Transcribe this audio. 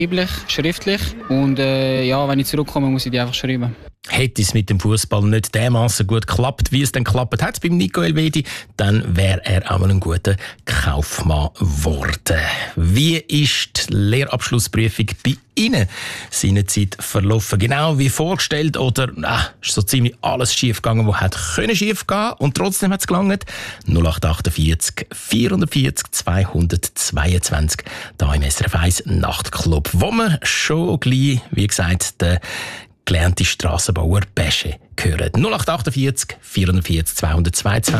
schriftlich. Und wenn ich zurückkomme, muss ich die einfach schreiben. Hätte es mit dem Fußball nicht dermaßen gut geklappt, wie es dann geklappt hat beim Nico Elvedi, dann wäre er auch mal ein guter Kaufmann geworden. Wie ist die Lehrabschlussprüfung bei Ihnen seinerzeit verlaufen? Genau wie vorgestellt oder ist so ziemlich alles schief gegangen, was hätte schief gehen und trotzdem hat es gelangt? 0848 440 222 da im SRF 1 Nachtclub, wo wir schon gleich, wie gesagt, den gelernte Strassenbauer Besche hören. 0848 440 222